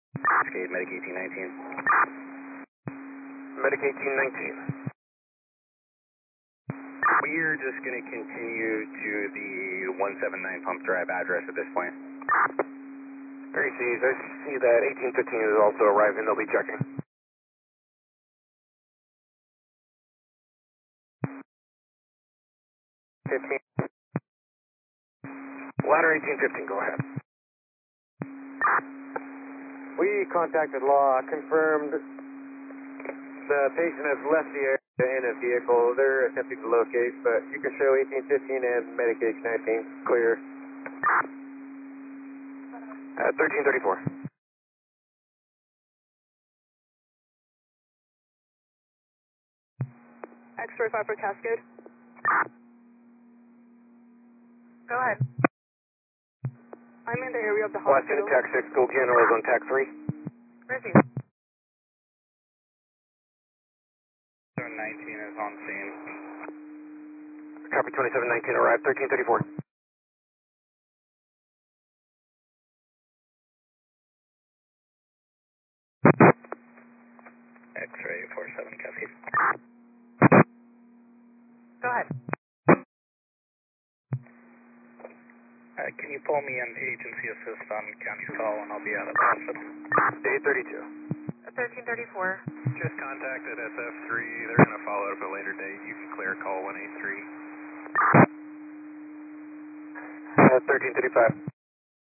Cascade, Medic 1819. Medic 1819. We're just going to continue to the 179 Pump Drive address at this point. Very seas, I see that 1815 is also arriving, they'll be checking. Ladder 1815, go ahead. We contacted law, confirmed the patient has left the area in a vehicle. They're attempting to locate, but you can show 1815 and Medic 1819 clear. 1334. X-ray 5 for Cascade. Go ahead. I'm in the area of the Washington hospital. TAC 6, Gold General is on TAC 3. Where is he? 719 is on scene. Copy 2719, arrived 1334. X-ray 47 Cascade. Go ahead. Can you pull me an agency assist on County's call and I'll be out of the hospital? 832. 1334. Just contacted SF3. They're going to follow up at a later date. You can clear call 183. 1335.